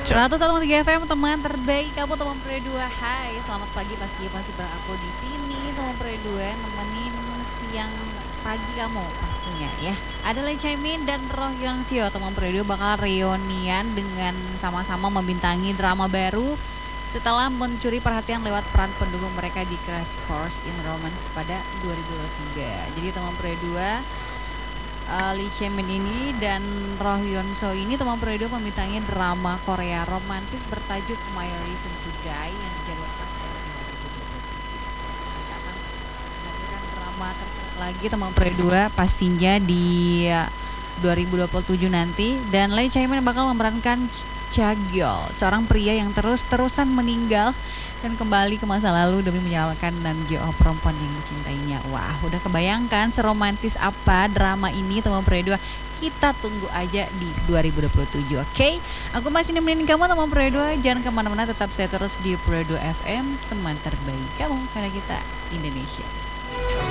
Indonesia. 101,3 FM teman terbaik kamu teman Pre 2. Hai, selamat pagi pasti masih bareng aku di sini teman Pre 2 nemenin siang pagi kamu pastinya ya. Ada Lay Chaimin dan Roh Yonsio teman Pre 2 bakal reunian dengan sama-sama membintangi drama baru setelah mencuri perhatian lewat peran pendukung mereka di Crash Course in Romance pada 2023. Jadi teman Pre 2 Lee Chaemin ini dan Roh Yonso ini teman periode membintangi drama Korea romantis bertajuk My Reason to Die yang dijadwalkan pada 2023. Akan menghasilkan drama terbaru lagi teman periode pastinya di 2027 nanti, dan Lee Chaemin bakal memerankan Chagyol, seorang pria yang terus-terusan meninggal dan kembali ke masa lalu demi menyelamatkan Namjo, perempuan yang dicintainya. Wah, udah kebayangkan seromantis apa drama ini teman Pre 2? Kita tunggu aja di 2027, oke? Aku masih nemenin kamu teman Pre 2, jangan kemana-mana, tetap stay terus di Pre 2 FM, teman terbaik kamu, karena kita Indonesia.